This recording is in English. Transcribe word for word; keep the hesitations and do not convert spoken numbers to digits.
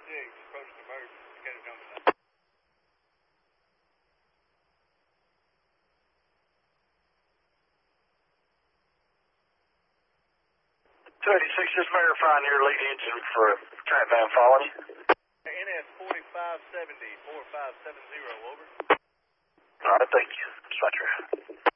six, approach the merge, Decatur Junction. two eighty-six, just verifying your lead engine for track van following you. N S forty-five seventy, four five seven zero, over. All right, thank you. Dispatcher.